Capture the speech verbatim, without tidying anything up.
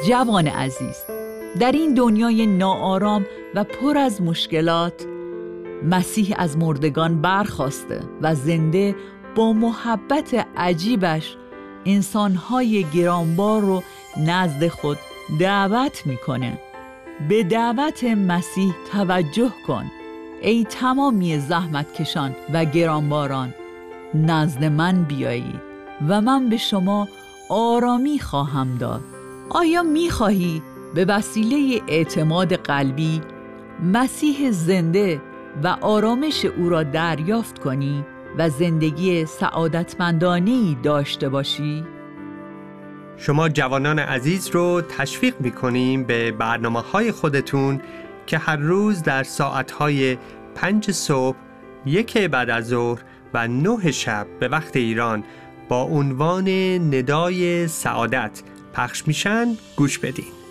جوان عزیز، در این دنیای ناآرام و پر از مشکلات مسیح از مردگان برخاسته و زنده با محبت عجیبش انسانهای گرانبار رو نزد خود دعوت میکنه. به دعوت مسیح توجه کن ای تمامی زحمتکشان و گرانباران، نزد من بیایید و من به شما آرامی خواهم داد. آیا میخواهی به وسیله اعتماد قلبی مسیح زنده و آرامش او را دریافت کنی و زندگی سعادتمندانه‌ای داشته باشی؟ شما جوانان عزیز رو تشویق می‌کنیم به برنامه‌های خودتون که هر روز در ساعت‌های پنج صبح، یک بعد از ظهر و نه شب به وقت ایران با عنوان ندای سعادت پخش میشن گوش بدین.